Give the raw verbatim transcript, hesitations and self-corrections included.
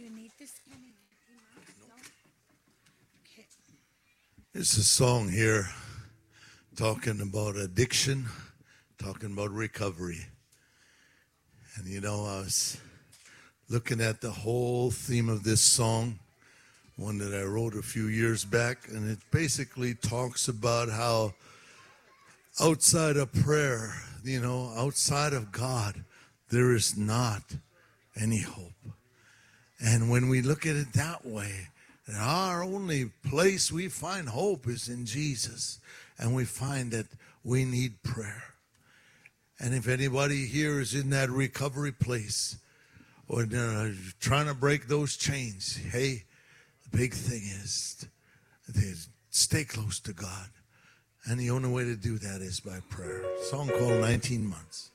you need this one in nineteen months? No? Okay. It's a song here talking about addiction, talking about recovery. And you know, I was looking at the whole theme of this song, one that I wrote a few years back, and it basically talks about how outside of prayer, you know, outside of God, there is not any hope. And when we look at it that way, our only place we find hope is in Jesus. And we find that we need prayer. And if anybody here is in that recovery place or uh, trying to break those chains, hey, the big thing is to stay close to God. And the only way to do that is by prayer. A song called nineteen months.